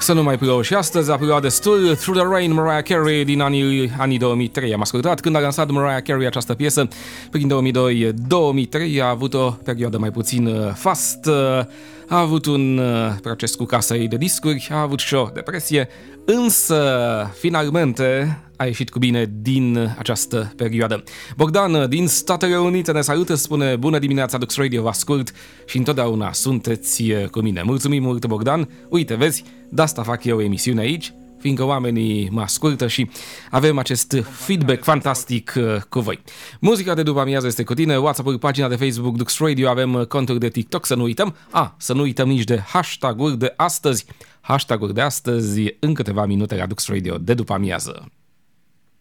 Să nu mai plouă și astăzi, a plouat destul. Through the Rain, Mariah Carey din anii 2003. Am ascultat când a lansat Mariah Carey această piesă prin 2002-2003. A avut o perioadă mai puțin fast, a avut un proces cu casa ei de discuri, a avut și o depresie, însă finalmente a ieșit cu bine din această perioadă. Bogdan din Statele Unite ne salută, spune: bună dimineața, Dux Radio, vă ascult și întotdeauna sunteți cu mine. Mulțumim mult, Bogdan. Uite, vezi, de asta fac eu emisiune aici, fiindcă oamenii mă ascultă și avem acest feedback fantastic cu voi. Muzica de după amiază este cu tine, WhatsApp-ul, pagina de Facebook Dux Radio, avem conturi de TikTok, să nu uităm. Să nu uităm nici de hashtag-uri de astăzi. Hashtag-uri de astăzi în câteva minute la Dux Radio de după amiază.